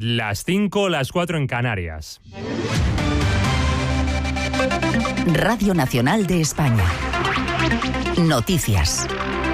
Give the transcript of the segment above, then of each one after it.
Las 5, las 4 en Canarias. Radio Nacional de España. Noticias.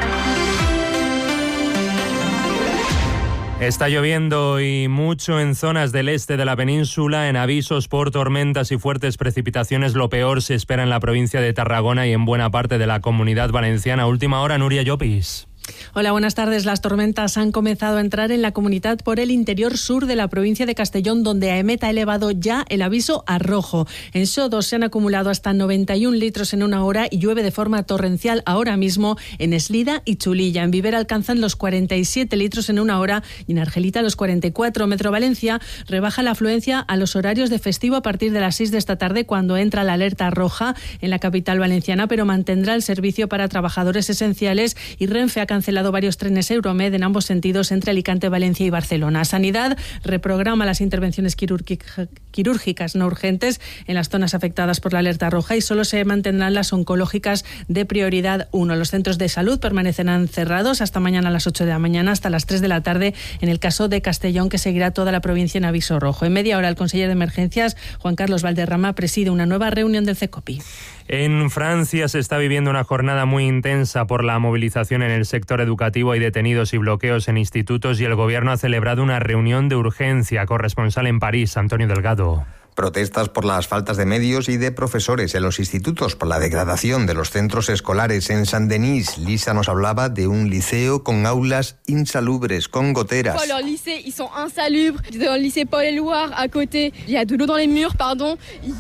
Está lloviendo y mucho en zonas del este de la península, en avisos por tormentas y fuertes precipitaciones. Lo peor se espera en la provincia de Tarragona y en buena parte de la Comunidad Valenciana. Última hora, Nuria Llopis. Hola, buenas tardes. Las tormentas han comenzado a entrar en la comunidad por el interior sur de la provincia de Castellón, donde AEMET ha elevado ya el aviso a rojo. En Sodos se han acumulado hasta 91 litros en una hora y llueve de forma torrencial ahora mismo en Eslida y Chulilla. En Viver alcanzan los 47 litros en una hora y en Argelita los 44. Metro Valencia rebaja la afluencia a los horarios de festivo a partir de las 6 de esta tarde, cuando entra la alerta roja en la capital valenciana, pero mantendrá el servicio para trabajadores esenciales, y Renfe ha cancelado varios trenes Euromed en ambos sentidos entre Alicante, Valencia y Barcelona. Sanidad reprograma las intervenciones quirúrgicas no urgentes en las zonas afectadas por la alerta roja y solo se mantendrán las oncológicas de prioridad 1. Los centros de salud permanecerán cerrados hasta mañana a las 8 de la mañana hasta las 3 de la tarde en el caso de Castellón, que seguirá toda la provincia en aviso rojo. En media hora, el consejero de Emergencias, Juan Carlos Valderrama, preside una nueva reunión del CECOPI. En Francia se está viviendo una jornada muy intensa por la movilización en el sector educativo. Hay detenidos y bloqueos en institutos y el gobierno ha celebrado una reunión de urgencia. Corresponsal en París, Antonio Delgado. Protestas por las faltas de medios y de profesores en los institutos, por la degradación de los centros escolares. En Saint-Denis, Lisa nos hablaba de un liceo con aulas insalubres, con goteras. Los lycées son insalubres. Dans el lycée Paul-Éluard, à côté, il y a de l'eau dans les murs, pardon.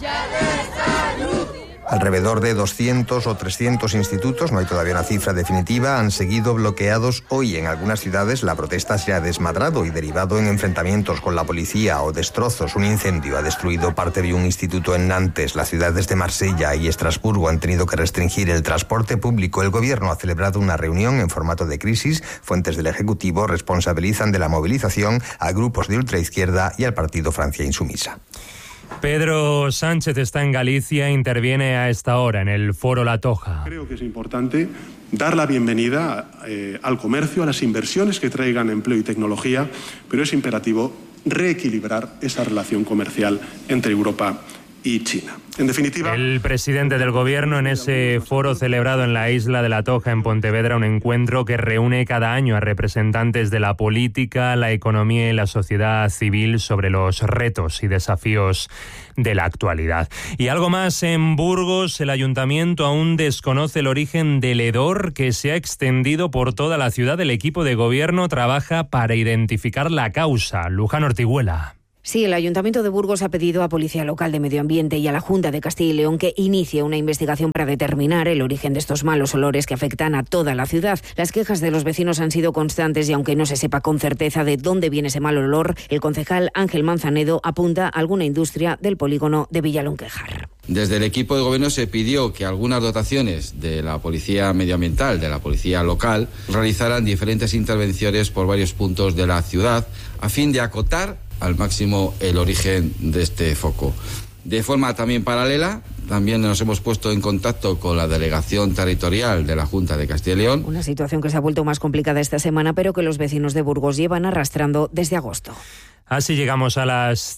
Alrededor de 200 o 300 institutos, no hay todavía una cifra definitiva, han seguido bloqueados hoy. En algunas ciudades la protesta se ha desmadrado y derivado en enfrentamientos con la policía o destrozos. Un incendio ha destruido parte de un instituto en Nantes. Las ciudades de Marsella y Estrasburgo han tenido que restringir el transporte público. El gobierno ha celebrado una reunión en formato de crisis. Fuentes del Ejecutivo responsabilizan de la movilización a grupos de ultraizquierda y al partido Francia Insumisa. Pedro Sánchez está en Galicia e interviene a esta hora en el Foro La Toja. Creo que es importante dar la bienvenida al comercio, a las inversiones que traigan empleo y tecnología, pero es imperativo reequilibrar esa relación comercial entre Europa y China. En definitiva, el presidente del gobierno en ese foro celebrado en la isla de La Toja, en Pontevedra, un encuentro que reúne cada año a representantes de la política, la economía y la sociedad civil sobre los retos y desafíos de la actualidad. Y algo más, en Burgos, el ayuntamiento aún desconoce el origen del hedor que se ha extendido por toda la ciudad. El equipo de gobierno trabaja para identificar la causa. Luján Ortiguela. Sí, el Ayuntamiento de Burgos ha pedido a Policía Local de Medio Ambiente y a la Junta de Castilla y León que inicie una investigación para determinar el origen de estos malos olores que afectan a toda la ciudad. Las quejas de los vecinos han sido constantes y aunque no se sepa con certeza de dónde viene ese mal olor, el concejal Ángel Manzanedo apunta a alguna industria del polígono de Villalonquejar. Desde el equipo de gobierno se pidió que algunas dotaciones de la Policía Medioambiental, de la Policía Local, realizaran diferentes intervenciones por varios puntos de la ciudad a fin de acotar al máximo el origen de este foco. De forma también paralela, también nos hemos puesto en contacto con la Delegación Territorial de la Junta de Castilla y León. Una situación que se ha vuelto más complicada esta semana, pero que los vecinos de Burgos llevan arrastrando desde agosto. Así llegamos a las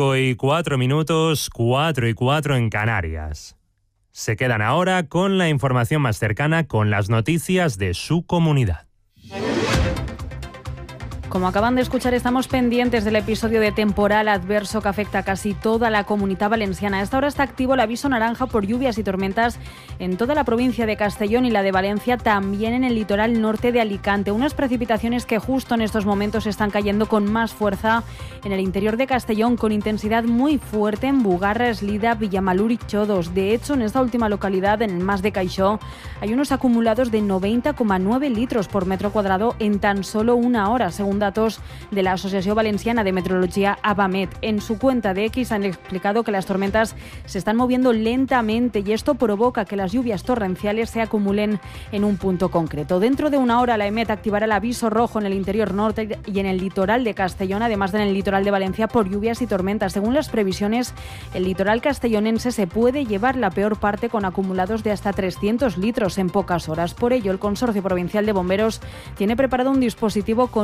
5:04, 4:04 en Canarias. Se quedan ahora con la información más cercana, con las noticias de su comunidad. Como acaban de escuchar, estamos pendientes del episodio de temporal adverso que afecta a casi toda la Comunidad Valenciana. A esta hora está activo el aviso naranja por lluvias y tormentas en toda la provincia de Castellón y la de Valencia, también en el litoral norte de Alicante. Unas precipitaciones que justo en estos momentos están cayendo con más fuerza en el interior de Castellón, con intensidad muy fuerte en Bugarra, Eslida, Villamalur y Chodos. De hecho, en esta última localidad, en el Mas de Caixó, hay unos acumulados de 90,9 litros por metro cuadrado en tan solo una hora, según datos de la Asociación Valenciana de Meteorología ABAMET. En su cuenta de X han explicado que las tormentas se están moviendo lentamente y esto provoca que las lluvias torrenciales se acumulen en un punto concreto. Dentro de una hora la EMET activará el aviso rojo en el interior norte y en el litoral de Castellón, además de en el litoral de Valencia por lluvias y tormentas. Según las previsiones, el litoral castellonense se puede llevar la peor parte con acumulados de hasta 300 litros en pocas horas. Por ello, el Consorcio Provincial de Bomberos tiene preparado un dispositivo con un centenar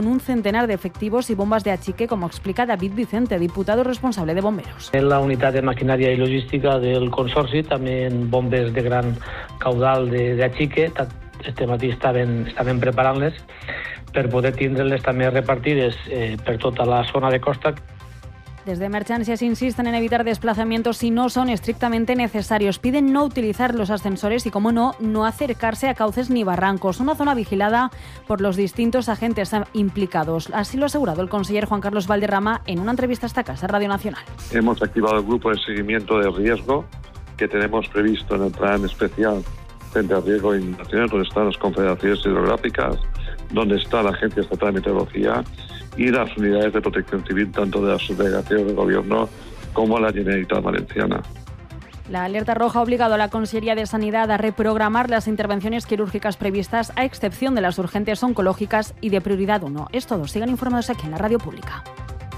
centenar de efectivos y bombas de achique, como explica David Vicente, diputado responsable de bomberos. En la unitat de maquinària i logística del Consorci també bombes de gran caudal de achique. Este matí estaven preparant-les per poder tindre-les també repartides per tota la zona de costa. Desde Emergencias insisten en evitar desplazamientos si no son estrictamente necesarios. Piden no utilizar los ascensores y, como no acercarse a cauces ni barrancos. Una zona vigilada por los distintos agentes implicados. Así lo ha asegurado el conseller Juan Carlos Valderrama en una entrevista a esta casa, Radio Nacional. Hemos activado el grupo de seguimiento de riesgo que tenemos previsto en el plan especial frente al riesgo nacional, donde están las confederaciones hidrográficas, donde está la Agencia Estatal de Meteorología y las unidades de protección civil, tanto de las subdelegaciones del Gobierno como la Generalitat Valenciana. La alerta roja ha obligado a la Consellería de Sanidad a reprogramar las intervenciones quirúrgicas previstas, a excepción de las urgentes oncológicas y de prioridad 1. Es todo. Sigan informados aquí en la Radio Pública.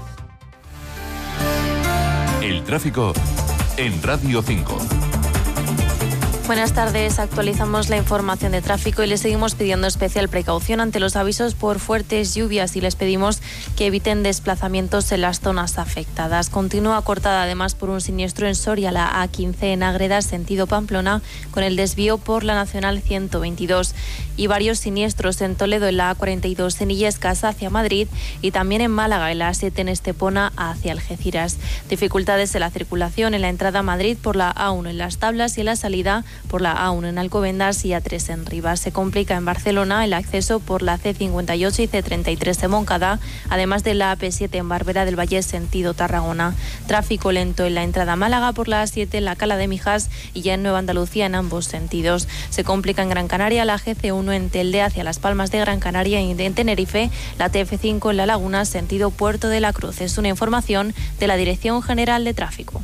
El tráfico en Radio 5. Buenas tardes, actualizamos la información de tráfico y les seguimos pidiendo especial precaución ante los avisos por fuertes lluvias y les pedimos que eviten desplazamientos en las zonas afectadas. Continúa cortada además por un siniestro en Soria, la A15 en Ágreda, sentido Pamplona, con el desvío por la Nacional 122 y varios siniestros en Toledo en la A42 en Illescas hacia Madrid y también en Málaga en la A7 en Estepona hacia Algeciras. Dificultades en la circulación en la entrada a Madrid por la A1 en Las Tablas y en la salida por la A1 en Alcobendas y A3 en Rivas. Se complica en Barcelona el acceso por la C58 y C33 de Moncada, además de la AP7 en Barberá del Valle sentido Tarragona. Tráfico lento en la entrada a Málaga por la A7 en la Cala de Mijas y ya en Nueva Andalucía en ambos sentidos. Se complica en Gran Canaria la GC1 en Telde hacia Las Palmas de Gran Canaria y en Tenerife la TF5 en La Laguna sentido Puerto de la Cruz. Es una información de la Dirección General de Tráfico.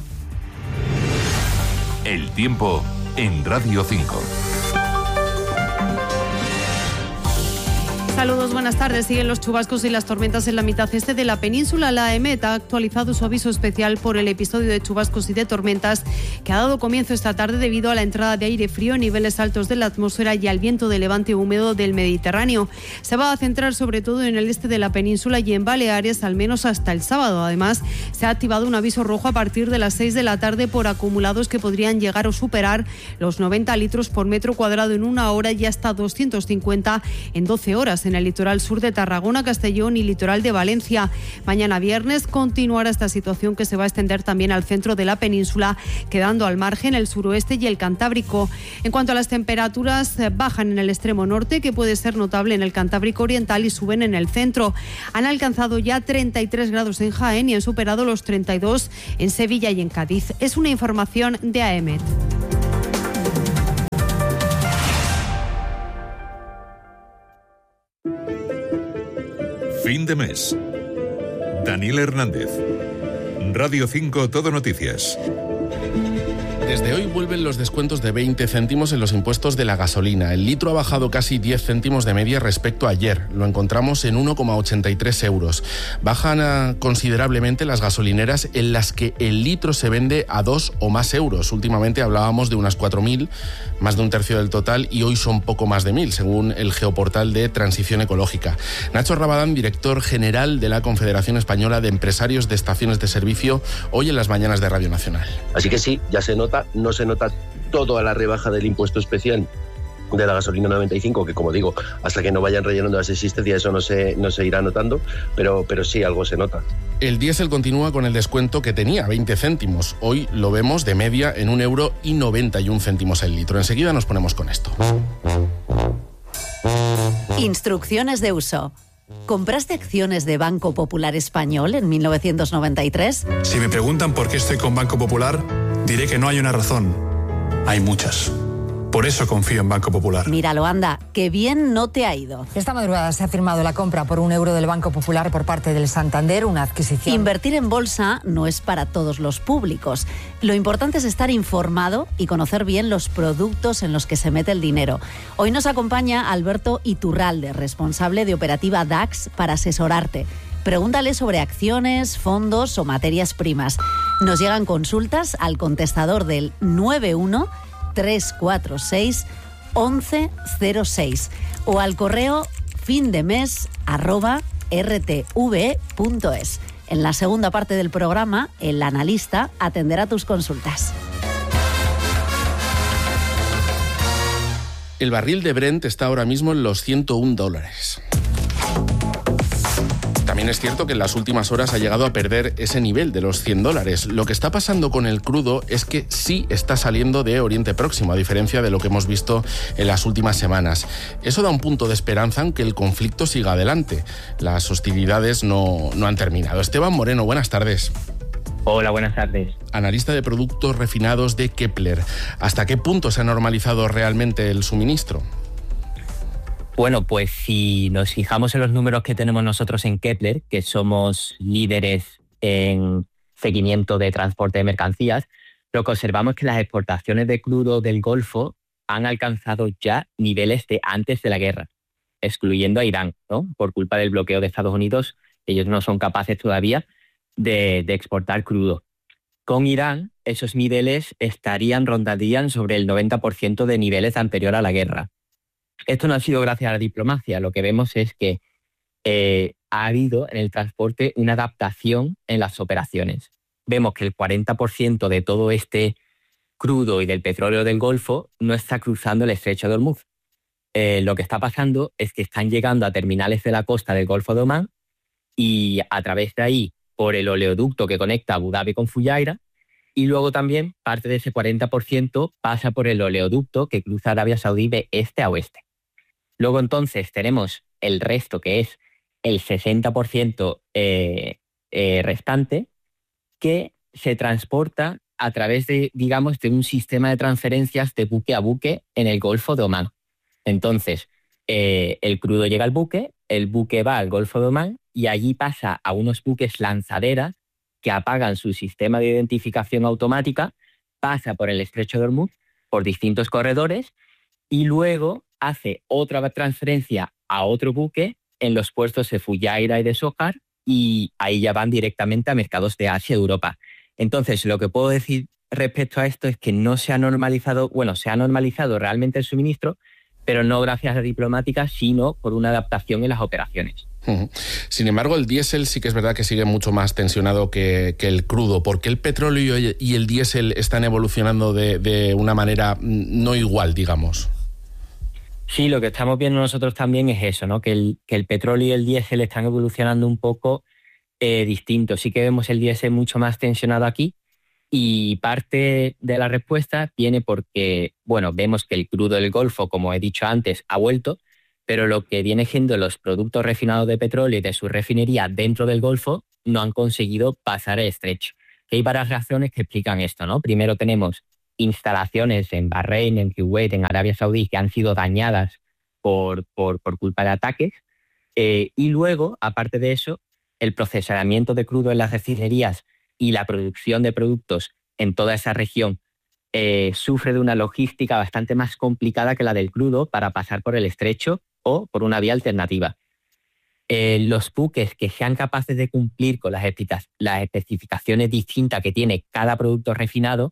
El tiempo en Radio 5. Saludos, buenas tardes. Siguen los chubascos y las tormentas en la mitad este de la península. La EMET ha actualizado su aviso especial por el episodio de chubascos y de tormentas que ha dado comienzo esta tarde debido a la entrada de aire frío en niveles altos de la atmósfera y al viento de levante húmedo del Mediterráneo. Se va a centrar sobre todo en el este de la península y en Baleares, al menos hasta el sábado. Además, se ha activado un aviso rojo a partir de las 6 de la tarde por acumulados que podrían llegar o superar los 90 litros por metro cuadrado en una hora y hasta 250 en 12 horas. En el litoral sur de Tarragona, Castellón y litoral de Valencia. Mañana viernes continuará esta situación que se va a extender también al centro de la península, quedando al margen el suroeste y el Cantábrico. En cuanto a las temperaturas, bajan en el extremo norte, que puede ser notable en el Cantábrico oriental, y suben en el centro. Han alcanzado ya 33 grados en Jaén y han superado los 32 en Sevilla y en Cádiz. Es una información de AEMET. Fin de mes. Daniel Hernández. Radio 5 Todo Noticias. Desde hoy vuelven los descuentos de 20 céntimos en los impuestos de la gasolina. El litro ha bajado casi 10 céntimos de media respecto a ayer. Lo encontramos en 1,83 euros. Bajan considerablemente las gasolineras en las que el litro se vende a 2 o más euros. Últimamente hablábamos de unas 4.000, más de un tercio del total, y hoy son poco más de 1.000, según el geoportal de Transición Ecológica. Nacho Rabadán, director general de la Confederación Española de Empresarios de Estaciones de Servicio, hoy en las mañanas de Radio Nacional. Así que sí, ya se nota. No se nota toda la rebaja del impuesto especial de la gasolina 95, que como digo, hasta que no vayan rellenando las existencias eso no se irá notando, pero sí algo se nota. El diésel continúa con el descuento que tenía, 20 céntimos. Hoy lo vemos de media en 1,91 € el litro. Enseguida nos ponemos con esto. Instrucciones de uso. ¿Compraste acciones de Banco Popular Español en 1993? Si me preguntan por qué estoy con Banco Popular, diré que no hay una razón. Hay muchas. Por eso confío en Banco Popular. Míralo, anda, que bien no te ha ido. Esta madrugada se ha firmado la compra por €1 del Banco Popular por parte del Santander, una adquisición. Invertir en bolsa no es para todos los públicos. Lo importante es estar informado y conocer bien los productos en los que se mete el dinero. Hoy nos acompaña Alberto Iturralde, responsable de operativa DAX, para asesorarte. Pregúntale sobre acciones, fondos o materias primas. Nos llegan consultas al contestador del 91-346-1106 o al correo findemes@elpaís.es. rtve.es. En la segunda parte del programa, el analista atenderá tus consultas. El barril de Brent está ahora mismo en los $101. También es cierto que en las últimas horas ha llegado a perder ese nivel de los $100. Lo que está pasando con el crudo es que sí está saliendo de Oriente Próximo, a diferencia de lo que hemos visto en las últimas semanas. Eso da un punto de esperanza, aunque el conflicto siga adelante. Las hostilidades no han terminado. Esteban Moreno, buenas tardes. Hola, buenas tardes. Analista de productos refinados de Kepler. ¿Hasta qué punto se ha normalizado realmente el suministro? Bueno, pues si nos fijamos en los números que tenemos nosotros en Kepler, que somos líderes en seguimiento de transporte de mercancías, lo que observamos es que las exportaciones de crudo del Golfo han alcanzado ya niveles de antes de la guerra, excluyendo a Irán, ¿no? Por culpa del bloqueo de Estados Unidos, ellos no son capaces todavía de exportar crudo. Con Irán, esos niveles rondarían sobre el 90% de niveles anterior a la guerra. Esto no ha sido gracias a la diplomacia. Lo que vemos es que ha habido en el transporte una adaptación en las operaciones. Vemos que el 40% de todo este crudo y del petróleo del Golfo no está cruzando el estrecho de Hormuz. Lo que está pasando es que están llegando a terminales de la costa del Golfo de Omán y a través de ahí por el oleoducto que conecta Abu Dhabi con Fujairah, y luego también parte de ese 40% pasa por el oleoducto que cruza Arabia Saudí de este a oeste. Luego entonces tenemos el resto, que es el 60% restante, que se transporta a través de, digamos, de un sistema de transferencias de buque a buque en el Golfo de Omán. Entonces, el crudo llega al buque, el buque va al Golfo de Omán y allí pasa a unos buques lanzaderas que apagan su sistema de identificación automática, pasa por el estrecho de Hormuz, por distintos corredores, y luego hace otra transferencia a otro buque en los puertos de Fujairah y de Sohar, y ahí ya van directamente a mercados de Asia y Europa. Entonces, lo que puedo decir respecto a esto es que no se ha normalizado, se ha normalizado realmente el suministro, pero no gracias a la diplomática, sino por una adaptación en las operaciones. Sin embargo, el diésel sí que es verdad que sigue mucho más tensionado que el crudo. ¿Por qué el petróleo y el diésel están evolucionando de una manera no igual, digamos? Sí, lo que estamos viendo nosotros también es eso, ¿no? Que el petróleo y el diésel están evolucionando un poco distinto. Sí que vemos el diésel mucho más tensionado aquí, y parte de la respuesta viene porque, vemos que el crudo del Golfo, como he dicho antes, ha vuelto, pero lo que viene siendo los productos refinados de petróleo y de su refinería dentro del Golfo no han conseguido pasar el estrecho. Hay varias razones que explican esto, ¿no? Primero tenemos instalaciones en Bahrein, en Kuwait, en Arabia Saudí que han sido dañadas por culpa de ataques, y luego, aparte de eso, el procesamiento de crudo en las refinerías y la producción de productos en toda esa región sufre de una logística bastante más complicada que la del crudo para pasar por el estrecho o por una vía alternativa. Los buques que sean capaces de cumplir con las especificaciones distintas que tiene cada producto refinado,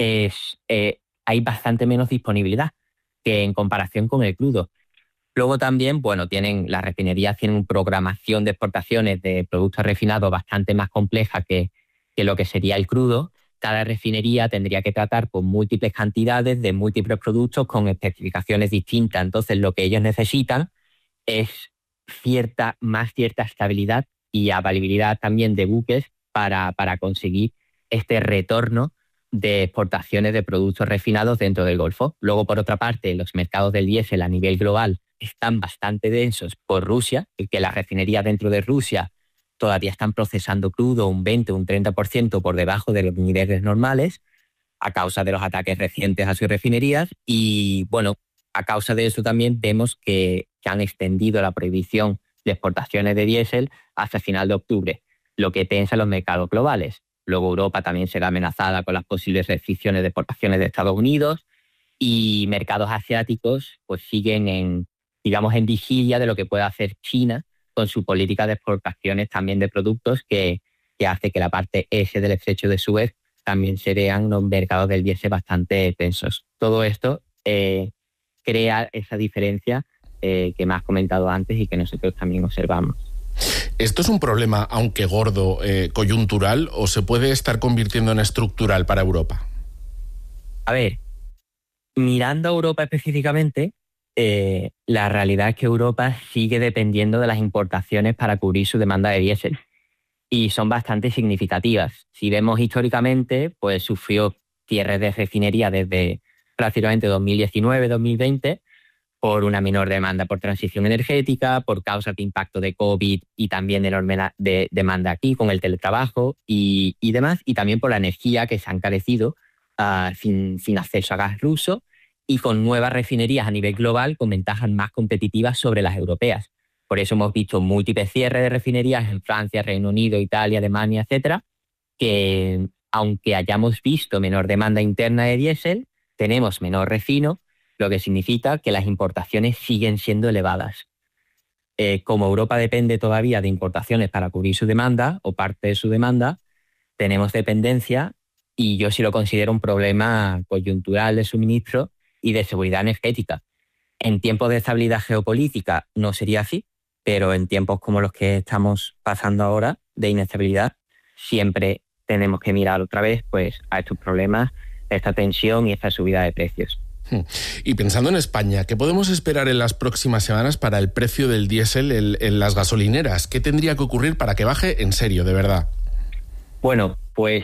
hay bastante menos disponibilidad que en comparación con el crudo. Luego también, las refinerías tienen una programación de exportaciones de productos refinados bastante más compleja que lo que sería el crudo. Cada refinería tendría que tratar con múltiples cantidades de múltiples productos con especificaciones distintas. Entonces, lo que ellos necesitan es cierta estabilidad y availabilidad también de buques para conseguir este retorno de exportaciones de productos refinados dentro del Golfo. Luego, por otra parte, los mercados del diésel a nivel global están bastante densos por Rusia, que las refinerías dentro de Rusia todavía están procesando crudo un 20 o un 30% por debajo de los niveles normales a causa de los ataques recientes a sus refinerías. Y a causa de eso también vemos que han extendido la prohibición de exportaciones de diésel hasta el final de octubre, lo que tensa los mercados globales. Luego Europa también será amenazada con las posibles restricciones de exportaciones de Estados Unidos, y mercados asiáticos pues siguen en vigilia de lo que pueda hacer China con su política de exportaciones también de productos que hace que la parte este del estrecho de Suez también sean unos mercados del diésel bastante tensos. Todo esto crea esa diferencia que me has comentado antes y que nosotros también observamos. ¿Esto es un problema, aunque gordo, coyuntural, o se puede estar convirtiendo en estructural para Europa? A ver, mirando a Europa específicamente, la realidad es que Europa sigue dependiendo de las importaciones para cubrir su demanda de diésel. Y son bastante significativas. Si vemos históricamente, pues sufrió cierres de refinería desde prácticamente 2019-2020 por una menor demanda por transición energética, por causas de impacto de COVID y también enorme demanda aquí con el teletrabajo y demás, y también por la energía que se ha encarecido sin acceso a gas ruso y con nuevas refinerías a nivel global con ventajas más competitivas sobre las europeas. Por eso hemos visto múltiples cierres de refinerías en Francia, Reino Unido, Italia, Alemania, etcétera, que aunque hayamos visto menor demanda interna de diésel, tenemos menor refino, lo que significa que las importaciones siguen siendo elevadas. Como Europa depende todavía de importaciones para cubrir su demanda o parte de su demanda, tenemos dependencia y yo sí lo considero un problema coyuntural de suministro y de seguridad energética. En tiempos de estabilidad geopolítica no sería así, pero en tiempos como los que estamos pasando ahora, de inestabilidad, siempre tenemos que mirar otra vez pues, a estos problemas, esta tensión y esta subida de precios. Y pensando en España, ¿qué podemos esperar en las próximas semanas para el precio del diésel en las gasolineras? ¿Qué tendría que ocurrir para que baje en serio, de verdad? Bueno, pues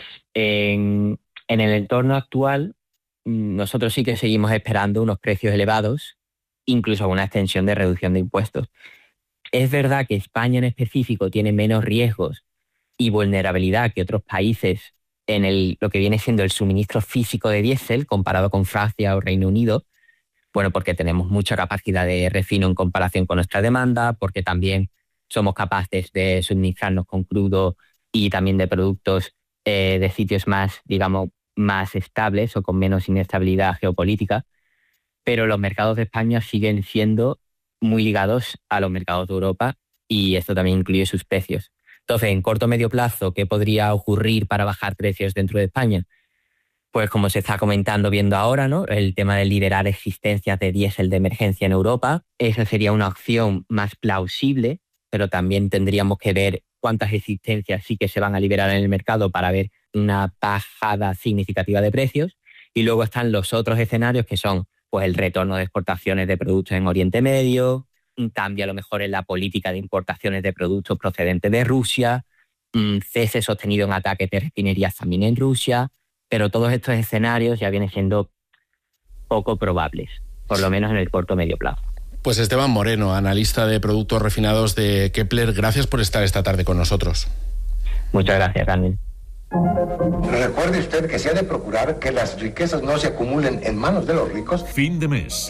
en el entorno actual nosotros sí que seguimos esperando unos precios elevados, incluso una extensión de reducción de impuestos. Es verdad que España en específico tiene menos riesgos y vulnerabilidad que otros países en lo que viene siendo el suministro físico de diésel comparado con Francia o Reino Unido, bueno, porque tenemos mucha capacidad de refino en comparación con nuestra demanda, porque también somos capaces de suministrarnos con crudo y también de productos de sitios más, digamos, más estables o con menos inestabilidad geopolítica, pero los mercados de España siguen siendo muy ligados a los mercados de Europa y esto también incluye sus precios. Entonces, en corto o medio plazo, ¿qué podría ocurrir para bajar precios dentro de España? Pues como se está comentando, viendo ahora, ¿no? El tema de liberar existencias de diésel de emergencia en Europa. Esa sería una opción más plausible, pero también tendríamos que ver cuántas existencias sí que se van a liberar en el mercado para ver una bajada significativa de precios. Y luego están los otros escenarios que son pues, el retorno de exportaciones de productos en Oriente Medio, un cambio a lo mejor en la política de importaciones de productos procedentes de Rusia, cese sostenido en ataques de refinerías también en Rusia, pero todos estos escenarios ya vienen siendo poco probables, por lo menos en el corto o medio plazo. Pues Esteban Moreno, analista de productos refinados de Kepler, gracias por estar esta tarde con nosotros. Muchas gracias, Carmen. Recuerde usted que se ha de procurar que las riquezas no se acumulen en manos de los ricos. Fin de mes.